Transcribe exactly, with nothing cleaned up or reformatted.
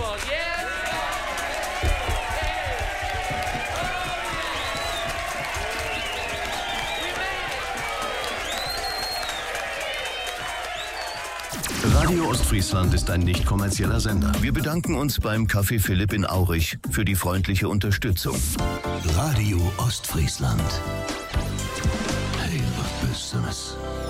people. Yes! Radio Ostfriesland ist ein nicht kommerzieller Sender. Wir bedanken uns beim Café Philipp in Aurich für die freundliche Unterstützung. Radio Ostfriesland. Hey, was Besseres.